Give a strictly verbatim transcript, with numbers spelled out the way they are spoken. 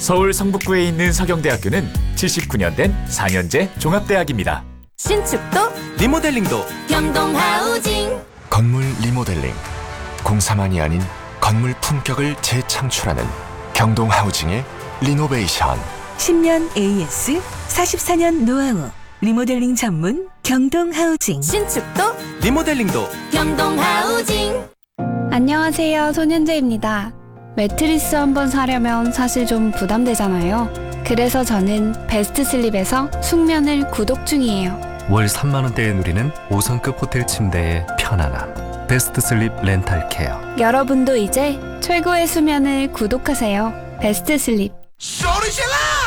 서울 성북구에 있는 서경대학교는 칠십구 년 된 사 년제 종합대학입니다. 신축도 리모델링도 경동하우징. 건물 리모델링, 공사만이 아닌 건물 품격을 재창출하는 경동하우징의 리노베이션. 십 년 에이에스, 사십사 년 노하우, 리모델링 전문 경동하우징. 신축도 리모델링도 경동하우징. 안녕하세요, 손현재입니다. 매트리스 한번 사려면 사실 좀 부담되잖아요. 그래서 저는 베스트 슬립에서 숙면을 구독 중이에요. 월 삼만 원대에 누리는 오 성급 호텔 침대의 편안함. 베스트 슬립 렌탈 케어. 여러분도 이제 최고의 수면을 구독하세요. 베스트 슬립. 소리질러!